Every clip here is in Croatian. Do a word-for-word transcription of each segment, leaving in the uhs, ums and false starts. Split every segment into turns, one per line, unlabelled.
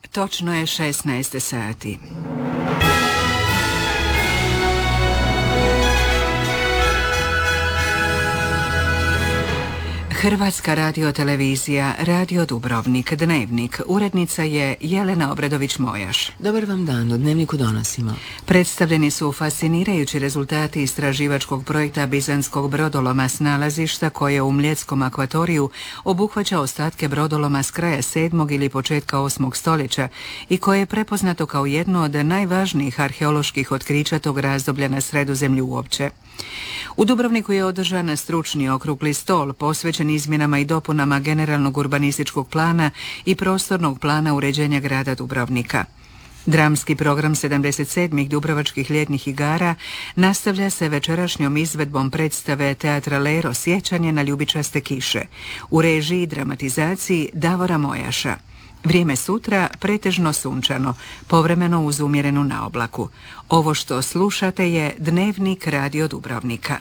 Točno je šesnaest sati. Hrvatska radiotelevizija, Radio Dubrovnik, Dnevnik. Urednica je Jelena Obradović-Mojaš.
Dobar vam dan, u Dnevniku donosimo.
Predstavljeni su fascinirajući rezultati istraživačkog projekta Bizanskog brodoloma s nalazišta koje u Mljetskom akvatoriju obuhvaća ostatke brodoloma s kraja sedmog ili početka osmog stoljeća i koje je prepoznato kao jedno od najvažnijih arheoloških otkrića tog razdoblja na Sredozemlju uopće. U Dubrovniku je održan stručni okrugli stol posvećen izmjenama i dopunama generalnog urbanističkog plana i prostornog plana uređenja grada Dubrovnika. Dramski program sedamdeset sedmih Dubrovačkih ljetnih igara nastavlja se večerašnjom izvedbom predstave Teatra Lero Sjećanje na ljubičaste kiše u režiji i dramatizaciji Davora Mojaša. Vrijeme sutra pretežno sunčano, povremeno uz umjerenu naoblaku. Ovo što slušate je Dnevnik Radio Dubrovnika.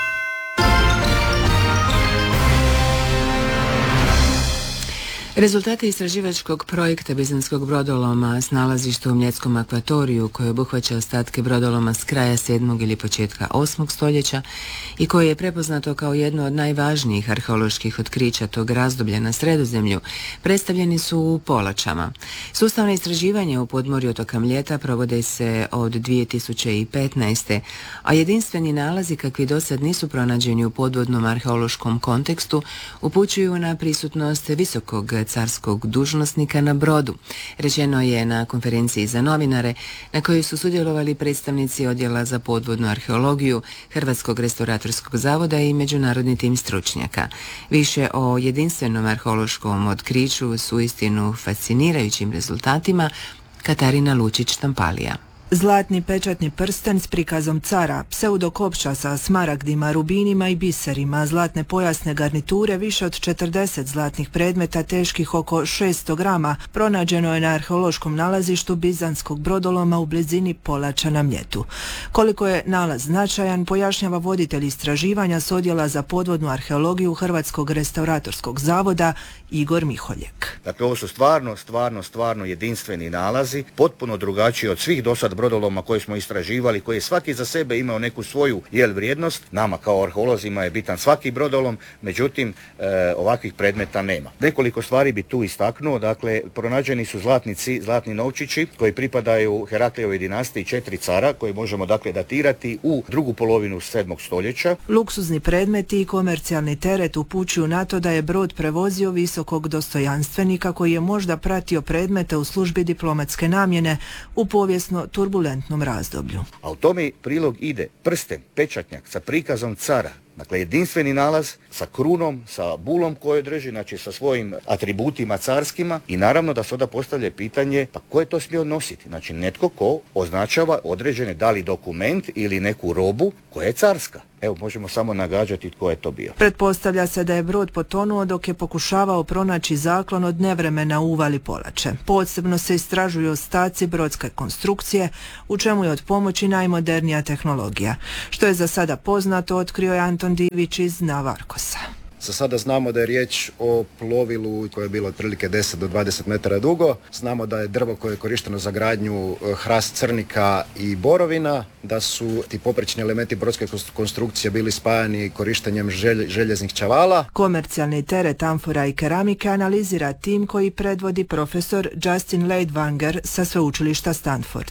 Rezultate istraživačkog projekta Bizanskog brodoloma s nalazišta u Mljetskom akvatoriju, koji obuhvaća ostatke brodoloma s kraja sedmog ili početka osmog stoljeća i koje je prepoznato kao jedno od najvažnijih arheoloških otkrića tog razdoblja na Sredozemlju, predstavljeni su u Polačama. Sustavno istraživanje u podmorju otoka Mljeta provode se od dvije tisuće petnaeste. a jedinstveni nalazi kakvi do sad nisu pronađeni u podvodnom arheološkom kontekstu upućuju na prisutnost visokog carskog dužnosnika na brodu. Rečeno je na konferenciji za novinare na kojoj su sudjelovali predstavnici Odjela za podvodnu arheologiju Hrvatskog restauratorskog zavoda i međunarodni tim stručnjaka. Više o jedinstvenom arheološkom otkriću s uistinu fascinirajućim rezultatima Katarina Lučić-Štampalija.
Zlatni pečatni prsten s prikazom cara, pseudokopča sa smaragdima, rubinima i biserima, zlatne pojasne garniture, više od četrdeset zlatnih predmeta teških oko šesto grama pronađeno je na arheološkom nalazištu Bizanskog brodoloma u blizini Polača na Mljetu. Koliko je nalaz značajan, pojašnjava voditelj istraživanja s Odjela za podvodnu arheologiju Hrvatskog restauratorskog zavoda Igor Miholjek.
Dakle, ovo su stvarno, stvarno, stvarno jedinstveni nalazi, potpuno drugačiji od svih dosad brodoloma koje smo istraživali, koji je svaki za sebe imao neku svoju jel vrijednost. Nama kao arheolozima je bitan svaki brodolom, međutim e, ovakvih predmeta nema. Nekoliko stvari bi tu istaknuo. Dakle, pronađeni su zlatnici, zlatni novčići koji pripadaju Heraklejevoj dinastiji, četiri cara koji možemo dakle datirati u drugu polovinu sedmog stoljeća.
Luksuzni predmeti i komercijalni teret upućuju na to da je brod prevozio visokog dostojanstvenika koji je možda pratio predmete u službi diplomatske namjene u povijesno turbulentnom razdoblju.
A u tome prilog ide prsten, pečatnjak sa prikazom cara. Dakle, jedinstveni nalaz sa krunom, sa bulom koju drži, znači sa svojim atributima carskima i naravno da se onda postavlja pitanje pa ko je to smio nositi? Znači netko ko označava određene da li dokument ili neku robu koja je carska. Evo, možemo samo nagađati tko je to bio.
Pretpostavlja se da je brod potonuo dok je pokušavao pronaći zaklon od nevremena u uvali Polače. Posebno se istražuju ostaci brodske konstrukcije, u čemu je od pomoći najmodernija tehnologija. Što je za sada poznato, otkrio je Anton Divić iz Navarkosa.
Za sada znamo da je riječ o plovilu koje je bilo otprilike deset do dvadeset metara dugo. Znamo da je drvo koje je korišteno za gradnju hrast crnika i borovina, da su ti poprečni elementi brodske konstrukcije bili spajani korištenjem želj, željeznih čavala.
Komercijalni teret amfora i keramike analizira tim koji predvodi profesor Justin Leidwanger sa sveučilišta Stanford.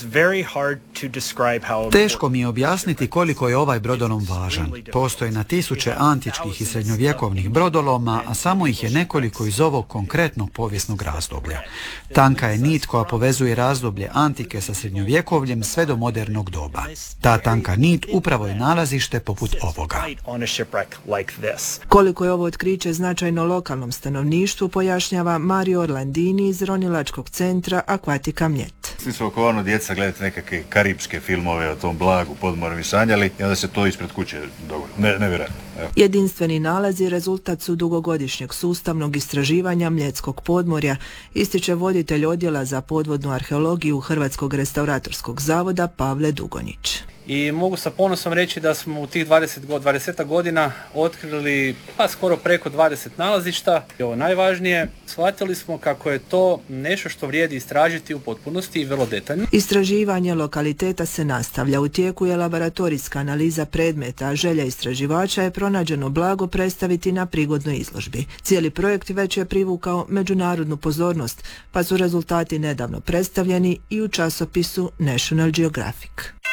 Teško mi je objasniti koliko je ovaj brodolom važan. Postoje na tisuće antičkih i srednjovjekovnih brodoloma, a samo ih je nekoliko iz ovog konkretnog povijesnog razdoblja. Tanka je nit koja povezuje razdoblje antike sa srednjovjekovljem sve do modernog doba. Ta tanka nit upravo je nalazište poput ovoga.
Koliko je ovo otkriće značajno lokalnom stanovništvu, pojašnjava Mario Orlandini iz Ronilačkog centra Akvatika Mljet.
Svi su oko ono djeca gledati nekakve karipske filmove o tom blagu podmorju i sanjali i onda se to ispred kuće dogodi. Ne, nevjerojatno. Evo.
Jedinstveni nalazi rezultat su dugogodišnjeg sustavnog istraživanja Mljetskog podmorja, ističe voditelj Odjela za podvodnu arheologiju Hrvatskog restauratorskog zavoda Pavle Dugonić.
i mogu sa ponosom reći da smo u tih dvadeset, dvadeset godina otkrili pa skoro preko dvadeset nalazišta. I ovo najvažnije, shvatili smo kako je to nešto što vrijedi istražiti u potpunosti i vrlo detaljno.
Istraživanje lokaliteta se nastavlja. U tijeku je laboratorijska analiza predmeta, a želja istraživača je pronađeno blago predstaviti na prigodnoj izložbi. Cijeli projekt već je privukao međunarodnu pozornost, pa su rezultati nedavno predstavljeni i u časopisu National Geographic.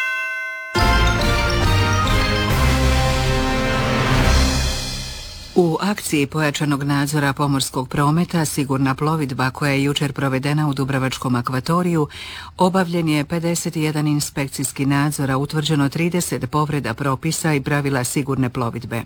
U akciji pojačanog nadzora pomorskog prometa Sigurna plovidba, koja je jučer provedena u Dubrovačkom akvatoriju, obavljen je pedeset jedan inspekcijski nadzor, a utvrđeno trideset povreda propisa i pravila sigurne plovidbe.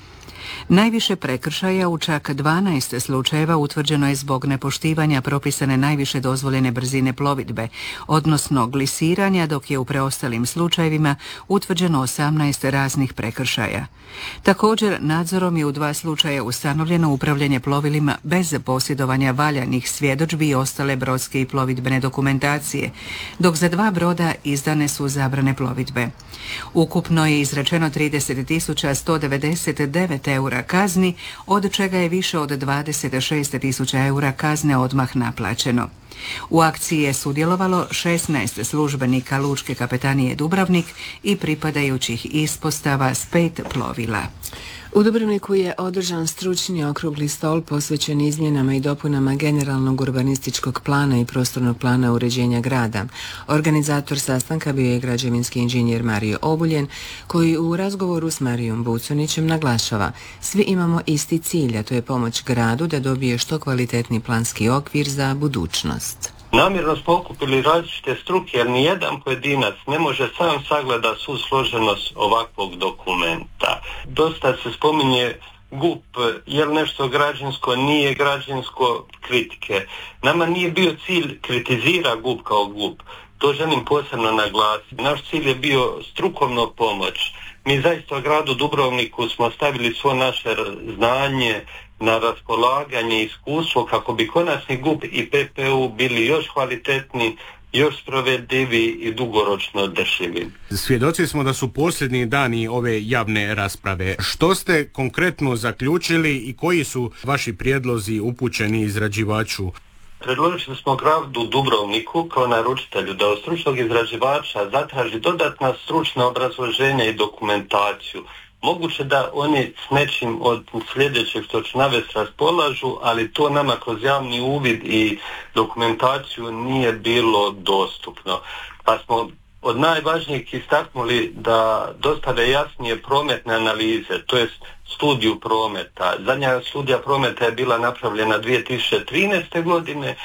Najviše prekršaja u čak dvanaest slučajeva utvrđeno je zbog nepoštivanja propisane najviše dozvoljene brzine plovidbe, odnosno glisiranja, dok je u preostalim slučajevima utvrđeno osamnaest raznih prekršaja. Također, nadzorom je u dva slučaja ustanovljeno upravljanje plovilima bez posjedovanja valjanih svjedodžbi i ostale brodske i plovidbene dokumentacije, dok za dva broda izdane su zabrane plovidbe. Ukupno je izrečeno trideset tisuća sto devedeset devet eura kazni, od čega je više od dvadeset šest tisuća eura kazne odmah naplaćeno. U akciji je sudjelovalo šesnaest službenika Lučke kapetanije Dubrovnik i pripadajućih ispostava s pet plovila.
U Dubrovniku je održan stručni okrugli stol posvećen izmjenama i dopunama generalnog urbanističkog plana i prostornog plana uređenja grada. Organizator sastanka bio je građevinski inženjer Mario Obuljen, koji u razgovoru s Marijom Bucunićem naglašava: svi imamo isti cilj, a to je pomoć gradu da dobije što kvalitetni planski okvir za budućnost.
Namjerno smo okupili različite struke, jer nijedan pojedinac ne može sam sagledati svu složenost ovakvog dokumenta. Dosta se spominje G U P, je li nešto građansko, nije građansko, kritike. Nama nije bio cilj kritizira G U P kao G U P, to želim posebno naglasiti. Naš cilj je bio strukovno pomoć. Mi zaista u gradu Dubrovniku smo stavili svo naše znanje na raspolaganje i iskustvo kako bi konačni G U P i P P U bili još kvalitetni, još sprovedljivi i dugoročno održivi.
Svjedoci smo da su posljednji dani ove javne rasprave. Što ste konkretno zaključili i koji su vaši prijedlozi upućeni izrađivaču?
Predložili smo gradu Dubrovniku kao naručitelju da od stručnog izrađivača zatraži dodatna stručna obrazloženja i dokumentaciju. Moguće da oni s nečim od sljedećeg što ću navesti raspolažu, ali to nama kroz javni uvid i dokumentaciju nije bilo dostupno. Pa smo od najvažnijeg istaknuli da dostave jasnije prometne analize, to jest studiju prometa. Zadnja studija prometa je bila napravljena dvije tisuće trinaeste. godine.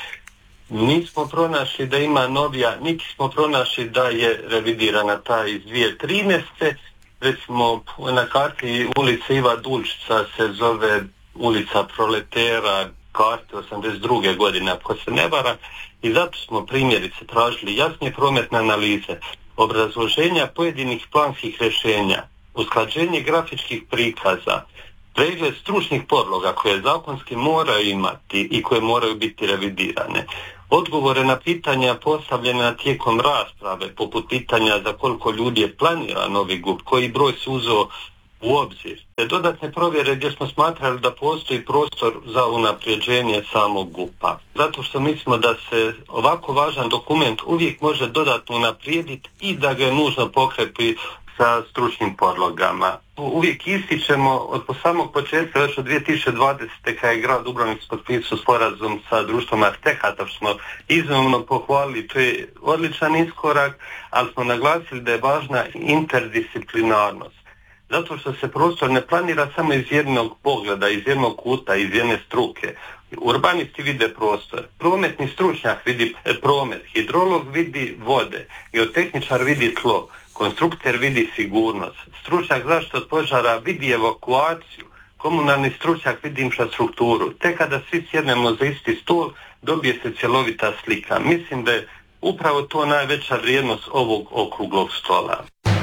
Nismo pronašli da ima novija, niti smo pronašli da je revidirana ta iz dvije tisuće trinaeste. Recimo, na karti ulica Iva Dulčića se zove ulica Proletera, karte osamdeset druge. godine, ako se ne varam, i zato smo primjerice tražili jasnije prometne analize, obrazloženja pojedinih planskih rješenja, usklađenje grafičkih prikaza, pregled stručnih podloga koje zakonski moraju imati i koje moraju biti revidirane, odgovore na pitanja postavljena tijekom rasprave, poput pitanja za koliko ljudi je planira novi G U P, koji broj se uzeo u obzir, te dodatne provjere gdje smo smatrali da postoji prostor za unapređenje samog G U P-a. Zato što mislimo da se ovako važan dokument uvijek može dodatno unaprijediti i da ga je nužno pokrepi sa stručnim podlogama. Uvijek ističemo od samog početka, još od dvije tisuće dvadesete. kada je grad Dubrovnik potpisao sporazum sa društvom arhitekata, što smo iznimno pohvalili, to je odličan iskorak, ali smo naglasili da je važna interdisciplinarnost. Zato što se prostor ne planira samo iz jednog pogleda, iz jednog kuta, iz jedne struke. Urbanisti vide prostor, prometni stručnjak vidi promet, hidrolog vidi vode, geotehničar vidi tlo, konstruktor vidi sigurnost, stručnjak zaštite od požara vidi evakuaciju, komunalni stručnjak vidi infrastrukturu. Tek kada svi sjednemo za isti stol, dobije se cjelovita slika. Mislim da je upravo to najveća vrijednost ovog okruglog stola.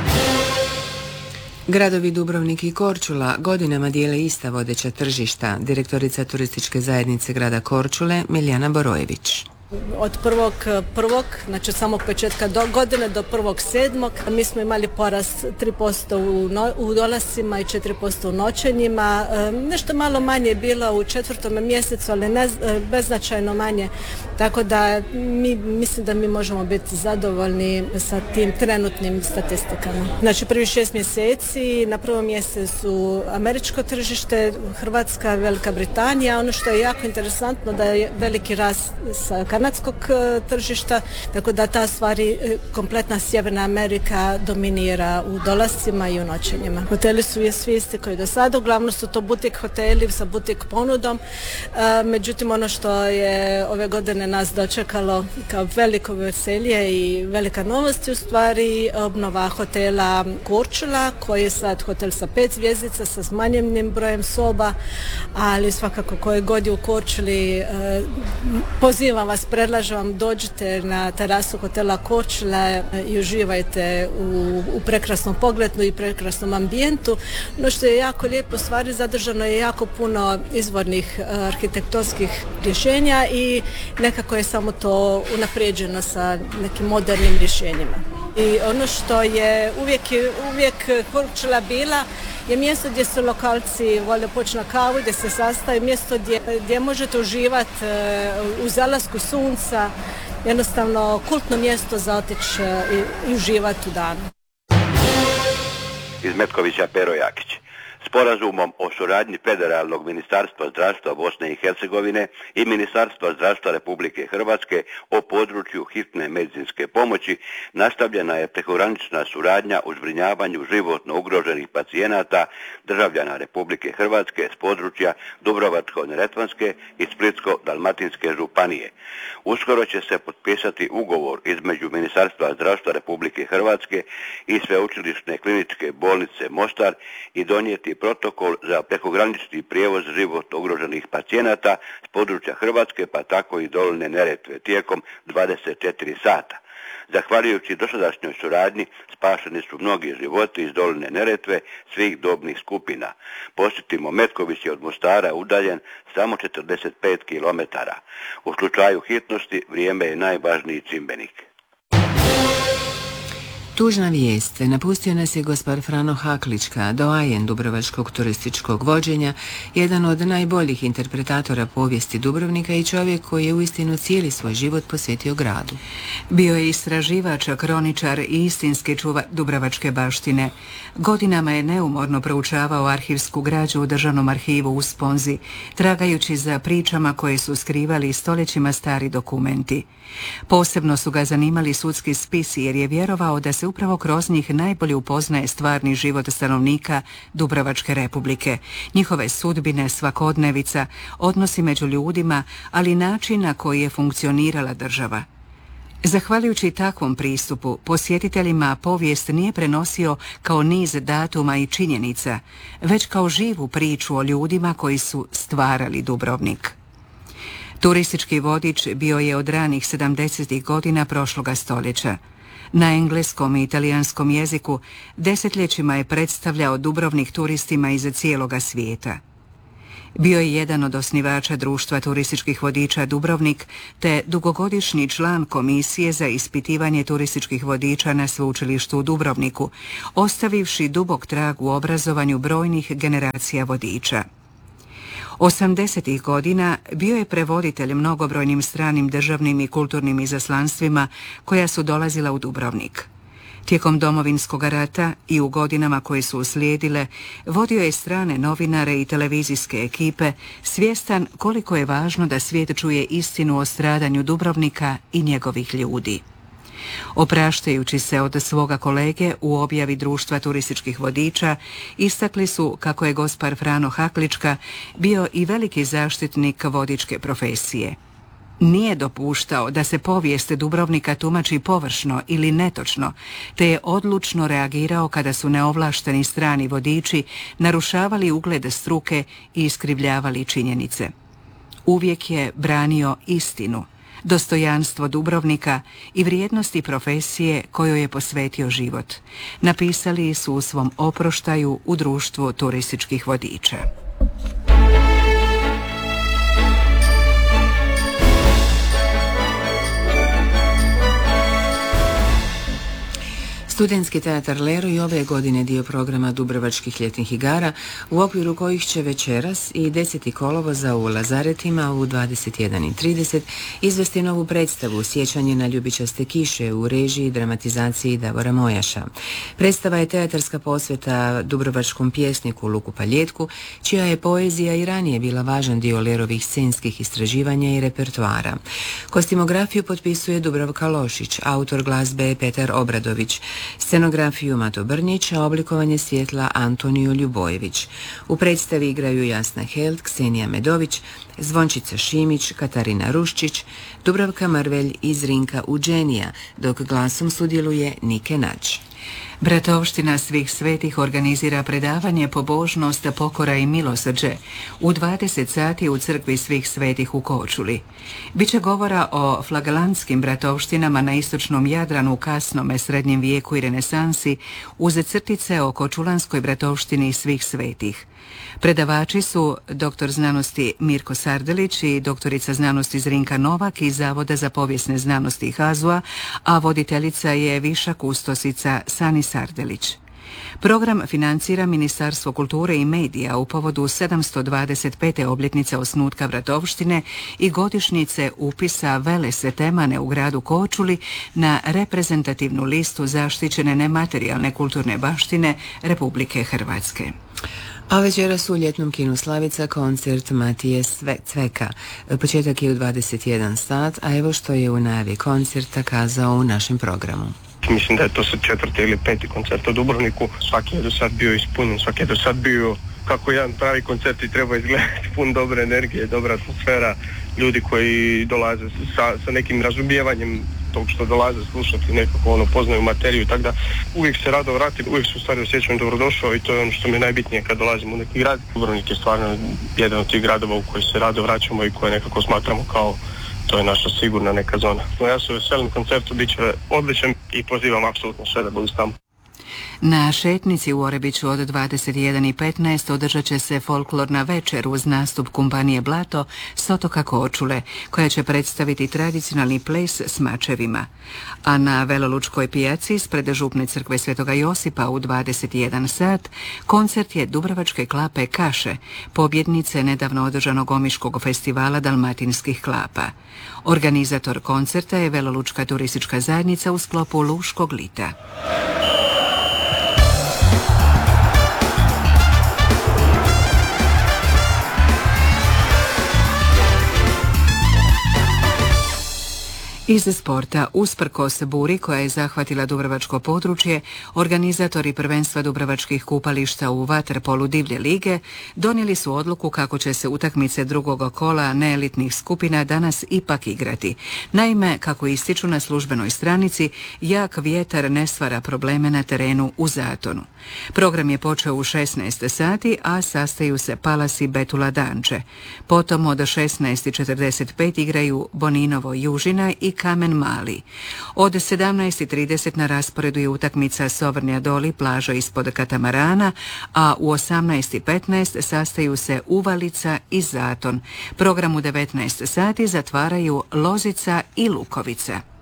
Gradovi Dubrovnik i Korčula godinama dijele ista vodeća tržišta. Direktorica turističke zajednice grada Korčule Miljana Borojević.
Od prvog prvog, znači od samog početka do godine do prvog sedmog, mi smo imali porast tri posto u, no, u dolascima i četiri posto u noćenjima. E, nešto malo manje je bilo u četvrtom mjesecu, ali ne, beznačajno manje. Tako da mi, mislim da mi možemo biti zadovoljni sa tim trenutnim statistikama. Znači prvi šest mjeseci, na prvom mjestu su američko tržište, Hrvatska, Velika Britanija. Ono što je jako interesantno da je veliki rast sa kanadskog tržišta, tako da ta stvari, kompletna Sjeverna Amerika dominira u dolascima i u noćenjima. Hoteli su je svi isti koji do sada, uglavnom su to butik hoteli sa butik ponudom, međutim ono što je ove godine nas dočekalo kao veliko veselje i velika novost je u stvari obnova hotela Korčula, koji je sad hotel sa pet zvjezdica sa smanjenim brojem soba, ali svakako koje god je u Korčuli, pozivam vas, predlažem vam, dođite na terasu hotela Korčula i uživajte u, u prekrasnom pogledu i prekrasnom ambijentu. No što je jako lijepo, stvari zadržano je jako puno izvornih arhitektonskih rješenja i nekako je samo to unaprijeđeno sa nekim modernim rješenjima. I ono što je uvijek, uvijek Korčula bila je mjesto gdje se lokalci vole poći na kavu, gdje se sastaju, mjesto gdje, gdje možete uživati u zalasku sunca, jednostavno kultno mjesto za otići i, i uživati u danu.
Iz Metkovića Pero Jakić. Sporazumom o suradnji Federalnog ministarstva zdravstva Bosne i Hercegovine i Ministarstva zdravstva Republike Hrvatske o području hitne medicinske pomoći nastavljena je prekogranična suradnja u zbrinjavanju životno ugroženih pacijenata državljana Republike Hrvatske s područja Dubrovačko-neretvanske i Splitsko-dalmatinske županije. Uskoro će se potpisati ugovor između Ministarstva zdravstva Republike Hrvatske i Sveučilišne kliničke bolnice Mostar i donijeti protokol za prekogranični prijevoz životno ugroženih pacijenata s područja Hrvatske, pa tako i doline Neretve tijekom dvadeset četiri sata. Zahvaljujući dosadašnjoj suradnji spašeni su mnogi životi iz doline Neretve svih dobnih skupina. Posjetimo, Metković je od Mostara udaljen samo četrdeset pet kilometara. U slučaju hitnosti vrijeme je najvažniji čimbenik.
Tužna vijest. Napustio nas je gospar Frano Haklička, doajen dubrovačkog turističkog vođenja, jedan od najboljih interpretatora povijesti Dubrovnika i čovjek koji je uistinu cijeli svoj život posvetio gradu.
Bio je istraživač, kroničar i istinski čuvar dubrovačke baštine. Godinama je neumorno proučavao arhivsku građu u Državnom arhivu u Sponzi, tragajući za pričama koje su skrivali stoljećima stari dokumenti. Posebno su ga zanimali sudski spisi jer je vjerovao da se upravo kroz njih najbolje upoznaje stvarni život stanovnika Dubrovačke Republike, njihove sudbine, svakodnevica, odnosi među ljudima, ali način na koji je funkcionirala država. Zahvaljujući takvom pristupu, posjetiteljima povijest nije prenosio kao niz datuma i činjenica, već kao živu priču o ljudima koji su stvarali Dubrovnik. Turistički vodič bio je od ranih sedamdesetih godina prošloga stoljeća. Na engleskom i italijanskom jeziku desetljećima je predstavljao Dubrovnik turistima iz cijeloga svijeta. Bio je jedan od osnivača društva turističkih vodiča Dubrovnik te dugogodišnji član komisije za ispitivanje turističkih vodiča na sveučilištu u Dubrovniku, ostavivši dubok trag u obrazovanju brojnih generacija vodiča. osamdesetih godina bio je prevoditelj mnogobrojnim stranim državnim i kulturnim izaslanstvima koja su dolazila u Dubrovnik. Tijekom Domovinskog rata i u godinama koje su uslijedile, vodio je strane novinare i televizijske ekipe, svjestan koliko je važno da svijet čuje istinu o stradanju Dubrovnika i njegovih ljudi. Opraštajući se od svoga kolege u objavi društva turističkih vodiča, istakli su kako je gospar Frano Haklička bio i veliki zaštitnik vodičke profesije. Nije dopuštao da se povijest Dubrovnika tumači površno ili netočno, te je odlučno reagirao kada su neovlašteni strani vodiči narušavali ugled struke i iskrivljavali činjenice. Uvijek je branio istinu, dostojanstvo Dubrovnika i vrijednosti profesije kojoj je posvetio život. Napisali su u svom oproštaju u društvu turističkih vodiča.
Studentski teatar Lero i ove godine dio programa Dubrovačkih ljetnih igara, u okviru kojih će večeras i deseti kolovoza u Lazaretima u dvadeset jedan i trideset izvesti novu predstavu Sjećanje na ljubičaste kiše u režiji i dramatizaciji Davora Mojaša. Predstava je teatarska posveta dubrovačkom pjesniku Luku Paljetku, čija je poezija i ranije bila važan dio Lerovih scenskih istraživanja i repertoara. Kostimografiju potpisuje Dubravka Lošić, autor glazbe je Petar Obradović, scenografiju Mato Brnjić, a oblikovanje svjetla Antoniju Ljubojević. U predstavi igraju Jasna Helt, Ksenija Medović, Zvončica Šimić, Katarina Ruščić, Dubravka Mrvelj i Zrinka Uđenija, dok glasom sudjeluje Nike Nač.
Bratovština svih svetih organizira predavanje Pobožnost, pokora i milosrđe u dvadeset sati u crkvi svih svetih u Korčuli. Biće govora o flagelantskim bratovštinama na istočnom Jadranu u kasnome srednjem vijeku i renesansi uz crtice o Korčulanskoj bratovštini svih svetih. Predavači su doktor znanosti Mirko Sardelić i doktorica znanosti Zrinka Novak iz Zavoda za povijesne znanosti H A Z U-a, a voditeljica je viša kustosica Sani Sardelić. Program financira Ministarstvo kulture i medija u povodu sedamsto dvadeset pete obljetnice osnutka bratovštine i godišnjice upisa Vele Svetemane u gradu Korčuli na reprezentativnu listu zaštićene nematerijalne kulturne baštine Republike Hrvatske.
A večeras u ljetnom kinu Slavica koncert Matije Cveka. Početak je u dvadeset jedan sat, a evo što je u najavi koncerta kazao u našem programu.
Mislim da je to sad četvrti ili peti koncert u Dubrovniku. Svaki je do sad bio ispunjen, svaki je do sad bio kako jedan pravi koncert i treba izgledati, pun dobre energije, dobra atmosfera, ljudi koji dolaze sa, sa nekim razumijevanjem tog što dolaze slušati, nekako ono, poznaju materiju i tako da uvijek se rado vratim, uvijek se u stvari osjećam dobrodošao i to je ono što mi je najbitnije kad dolazim u neki grad. Dubrovnik je stvarno jedan od tih gradova u koji se rado vraćamo i koje nekako smatramo kao to je naša sigurna neka zona. No, ja se veselim koncertu, bit će odličan i pozivam apsolutno sve da budu tamo.
Na šetnici u Orebiću od dvadeset jedan i petnaest održat će se folklorna večer uz nastup kompanije Blato s otoka Korčule, koja će predstaviti tradicionalni ples s mačevima. A na Velolučkoj pijaci ispred župne crkve Svetoga Josipa u dvadeset jedan sat koncert je Dubrovačke klape Kaše, pobjednice nedavno održanog Omiškog festivala dalmatinskih klapa. Organizator koncerta je Velolučka turistička zajednica u sklopu Luškog lita. Iz sporta, usprkos buri koja je zahvatila dubrovačko područje, organizatori prvenstva dubrovačkih kupališta u vaterpolu divlje lige donijeli su odluku kako će se utakmice drugog kola neelitnih skupina danas ipak igrati. Naime, kako ističu na službenoj stranici, jak vjetar ne stvara probleme na terenu u Zatonu. Program je počeo u šesnaest sati, a sastaju se Palas i Betula Danče. Potom od šesnaest i četrdeset pet igraju Boninovo Južina i Kamen Mali. Od sedamnaest i trideset na rasporedu je utakmica Sovrnja Doli, plaža ispod katamarana, a u osamnaest i petnaest sastaju se Uvalica i Zaton. Program u devetnaest sati zatvaraju Lozica i Lukovica.